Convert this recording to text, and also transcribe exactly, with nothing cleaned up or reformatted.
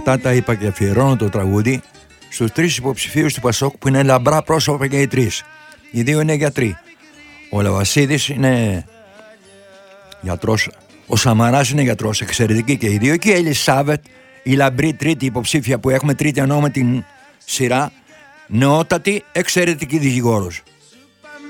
Αυτά τα είπα και αφιερώνω το τραγούδι στους τρεις υποψηφίους του Πασόκ που είναι λαμπρά πρόσωπα και οι τρεις. Οι δύο είναι γιατροί. Ο Λαβασίδης είναι γιατρός, ο Σαμαράς είναι γιατρός, εξαιρετική και οι δύο, και η Ελισάβετ, η λαμπρή τρίτη υποψήφια που έχουμε, τρίτη εννοώ με την σειρά, νεότατη, εξαιρετική δικηγόρος.